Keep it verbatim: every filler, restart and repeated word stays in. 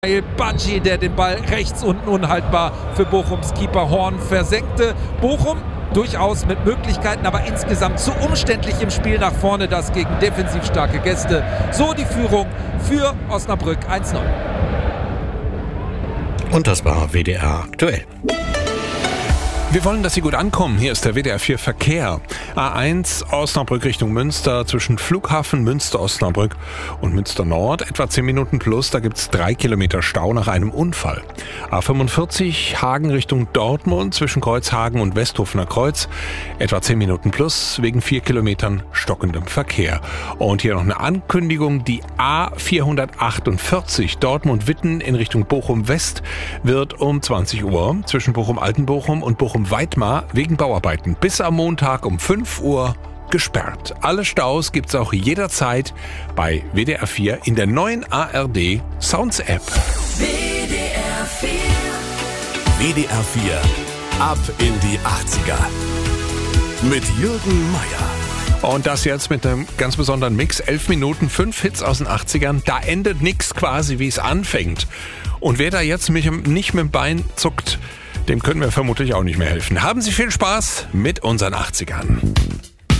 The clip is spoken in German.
Badji, der den Ball rechts unten unhaltbar für Bochums Keeper Horn versenkte. Bochum durchaus mit Möglichkeiten, aber insgesamt zu umständlich im Spiel nach vorne, das gegen defensiv starke Gäste. So die Führung für Osnabrück eins null. Und das war W D R aktuell. Wir wollen, dass Sie gut ankommen. Hier ist der W D R vier Verkehr. A eins Osnabrück Richtung Münster zwischen Flughafen Münster-Osnabrück und Münster Nord. Etwa zehn Minuten plus, da gibt's drei Kilometer Stau nach einem Unfall. A fünfundvierzig Hagen Richtung Dortmund zwischen Kreuzhagen und Westhofener Kreuz. Etwa zehn Minuten plus wegen vier Kilometern stockendem Verkehr. Und hier noch eine Ankündigung. Die A vierhundertachtundvierzig Dortmund-Witten in Richtung Bochum-West wird um zwanzig Uhr zwischen Bochum-Altenbochum und Bochum Weidmar wegen Bauarbeiten bis am Montag um fünf Uhr gesperrt. Alle Staus gibt's auch jederzeit bei W D R vier in der neuen A R D Sounds App. W D R vier. W D R vier. Ab in die achtziger. Mit Jürgen Meier. Und das jetzt mit einem ganz besonderen Mix. Elf Minuten, fünf Hits aus den achtzigern. Da endet nix quasi, wie es anfängt. Und wer da jetzt mich nicht mit dem Bein zuckt, dem können wir vermutlich auch nicht mehr helfen. Haben Sie viel Spaß mit unseren achtzigern.